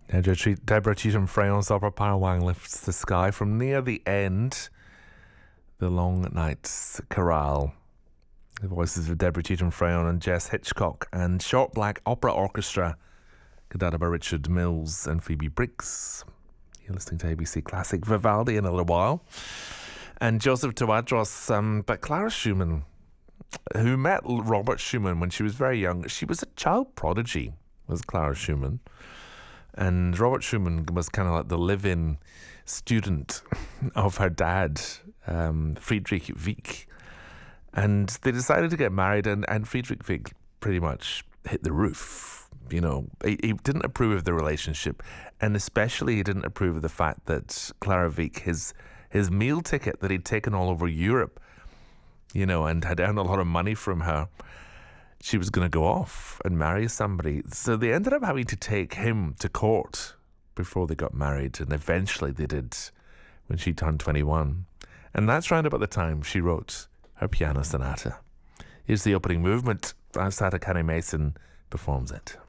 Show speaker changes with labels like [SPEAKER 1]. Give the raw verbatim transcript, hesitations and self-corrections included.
[SPEAKER 1] Deborah, Che- Deborah Cheetham Freyon's opera Parawang lifts the sky from near the end. The Long Night's Chorale. The voices of Deborah Cheetham Freyon and Jess Hitchcock, and Short Black Opera Orchestra, conducted by Richard Mills and Phoebe Briggs. You're listening to A B C Classic. Vivaldi in a little while. And Joseph Tawadros, um, but Clara Schumann, who met Robert Schumann when she was very young. She was a child prodigy, was Clara Schumann. And Robert Schumann was kind of like the live-in student of her dad, um, Friedrich Wieck. And they decided to get married, and, and Friedrich Wieck pretty much hit the roof. You know, he, he didn't approve of the relationship, and especially he didn't approve of the fact that Clara Wieck, his, his meal ticket that he'd taken all over Europe, you know, and had earned a lot of money from her, she was going to go off and marry somebody. So they ended up having to take him to court before they got married, and eventually they did when she turned twenty-one. And that's round about the time she wrote her piano sonata. Here's the opening movement. Sata Kane Mason performs it.